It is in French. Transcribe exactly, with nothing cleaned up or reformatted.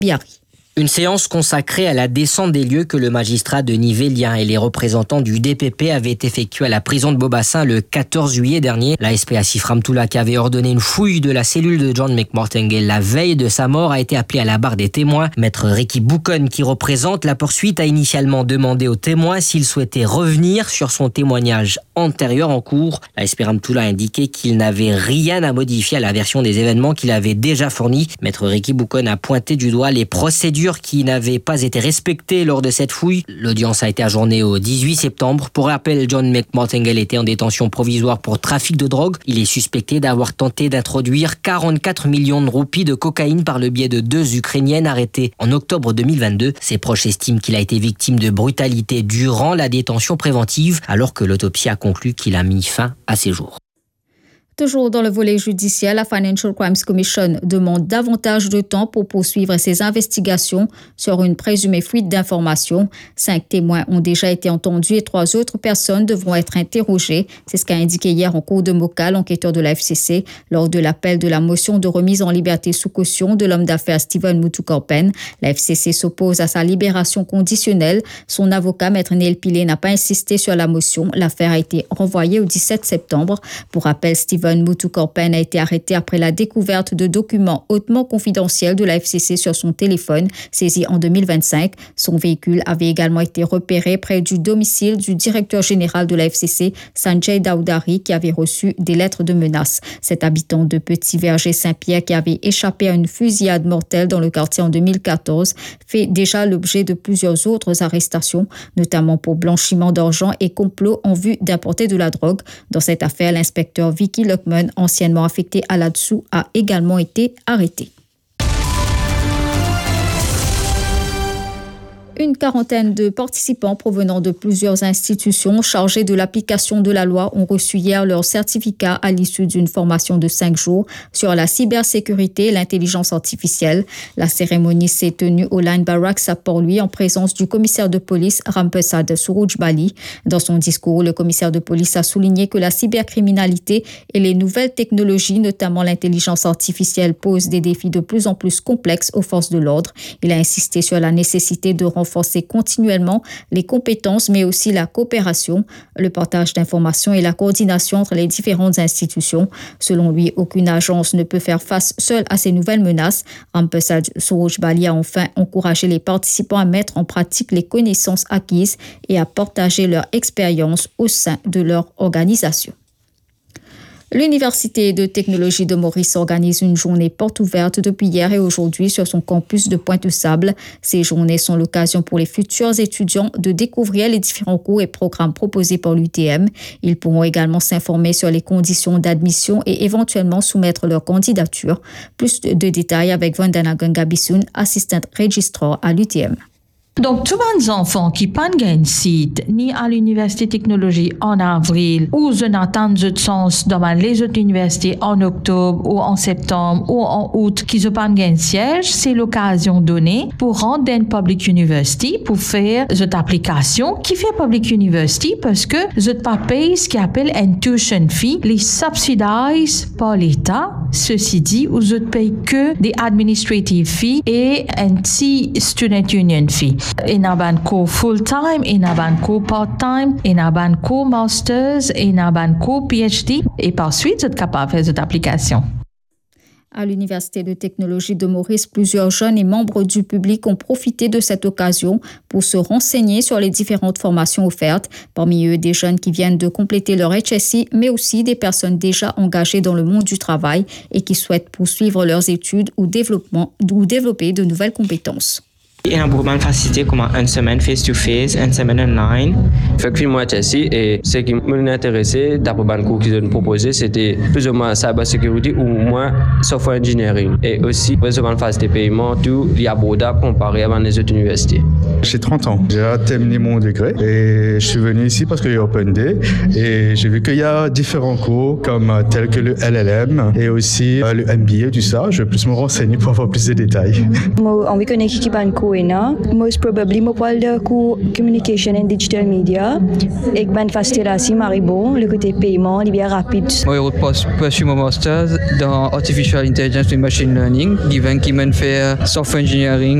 Biarri. Une séance consacrée à la descente des lieux que le magistrat Denis Vélien et les représentants du D P P avaient effectué à la prison de Beaubassin le quatorze juillet dernier. La S P Assif Ramtoula, qui avait ordonné une fouille de la cellule de John McMartingale la veille de sa mort, a été appelé à la barre des témoins. Maître Ricky Boucon, qui représente la poursuite, a initialement demandé aux témoins s'il souhaitait revenir sur son témoignage antérieur en cours. La S P Ramtoula a indiqué qu'il n'avait rien à modifier à la version des événements qu'il avait déjà fournie. Maître Ricky Boucon a pointé du doigt les procédures qui n'avaient pas été respectées lors de cette fouille. L'audience a été ajournée au dix-huit septembre. Pour rappel, John McMartingale était en détention provisoire pour trafic de drogue. Il est suspecté d'avoir tenté d'introduire quarante-quatre millions de roupies de cocaïne par le biais de deux Ukrainiennes arrêtées en octobre deux mille vingt-deux. Ses proches estiment qu'il a été victime de brutalité durant la détention préventive, alors que l'autopsie a conclu qu'il a mis fin à ses jours. Toujours dans le volet judiciaire, la Financial Crimes Commission demande davantage de temps pour poursuivre ses investigations sur une présumée fuite d'informations. Cinq témoins ont déjà été entendus et trois autres personnes devront être interrogées. C'est ce qu'a indiqué hier en cour de Moka l'enquêteur de la F C C lors de l'appel de la motion de remise en liberté sous caution de l'homme d'affaires Stephen Mutukorpen. La F C C s'oppose à sa libération conditionnelle. Son avocat, Maître Neil Pillay, n'a pas insisté sur la motion. L'affaire a été renvoyée au dix-sept septembre. Pour rappel, Stephen Mutukorpen a été arrêté après la découverte de documents hautement confidentiels de la F C C sur son téléphone, saisi en deux mille vingt-cinq. Son véhicule avait également été repéré près du domicile du directeur général de la F C C, Sanjay Dowdary, qui avait reçu des lettres de menace. Cet habitant de Petit Verger Saint-Pierre, qui avait échappé à une fusillade mortelle dans le quartier en deux mille quatorze, fait déjà l'objet de plusieurs autres arrestations, notamment pour blanchiment d'argent et complot en vue d'importer de la drogue. Dans cette affaire, l'inspecteur Vicky Luckman, anciennement affecté à là-dessous, a également été arrêté. Une quarantaine de participants provenant de plusieurs institutions chargées de l'application de la loi ont reçu hier leur certificat à l'issue d'une formation de cinq jours sur la cybersécurité et l'intelligence artificielle. La cérémonie s'est tenue au Line Barracks à Port-Louis en présence du commissaire de police Rampersad Surujbali. Dans son discours, le commissaire de police a souligné que la cybercriminalité et les nouvelles technologies, notamment l'intelligence artificielle, posent des défis de plus en plus complexes aux forces de l'ordre. Il a insisté sur la nécessité de renforcer renforcer continuellement les compétences, mais aussi la coopération, le partage d'informations et la coordination entre les différentes institutions. Selon lui, aucune agence ne peut faire face seule à ces nouvelles menaces. Rampersad Surujbali a enfin encouragé les participants à mettre en pratique les connaissances acquises et à partager leur expérience au sein de leur organisation. L'Université de technologie de Maurice organise une journée porte ouverte depuis hier et aujourd'hui sur son campus de Pointe-Sable. Ces journées sont l'occasion pour les futurs étudiants de découvrir les différents cours et programmes proposés par l'U T M. Ils pourront également s'informer sur les conditions d'admission et éventuellement soumettre leur candidature. Plus de détails avec Vandana Gangabisoun, assistante registrar à l'U T M. Donc, tous les enfants qui n'ont pas de site, ni à l'Université de technologie en avril, ou je n'attends de sens dans les autres universités en octobre, ou en septembre, ou en août, qui n'ont pas de siège, c'est l'occasion donnée pour rendre une public university, pour faire cette application qui fait public university, parce que je pas payer ce qu'on appelle une tuition fee, les subsidies par l'État. Ceci dit, où je paye que des administrative fees et un petit student union fee. In a banco full-time, in a banco part-time, in a banco masters, in a banco P H D. Et par suite, vous êtes capable de faire cette application. À l'Université de technologie de Maurice, plusieurs jeunes et membres du public ont profité de cette occasion pour se renseigner sur les différentes formations offertes. Parmi eux, des jeunes qui viennent de compléter leur H S I, mais aussi des personnes déjà engagées dans le monde du travail et qui souhaitent poursuivre leurs études ou, développement, ou développer de nouvelles compétences. Il y a un programme facilité comme une semaine face-to-face, une semaine online. Fait que moi, Chelsea, et ce qui m'intéressait, d'après le cours qu'ils ont proposé, c'était plus ou moins cybersécurité ou moins software engineering. Et aussi, recevoir une phase de paiement, tout, il y a abordable comparé à les autres universités. J'ai trente ans. J'ai terminé mon degré et je suis venu ici parce qu'il y a Open Day et j'ai vu qu'il y a différents cours comme tels que le L L M et aussi le M B A, tout ça. Je vais plus me renseigner pour avoir plus de détails. Moi, on connaît qui qui un cours Rowena. Most probably, je parle de communication and digital media. Ik ben fascinée Maribor, le côté paiement, il est bien rapide. Je poursuis mon master dans Artificial Intelligence and Machine Learning, given qui m'a fait software engineering.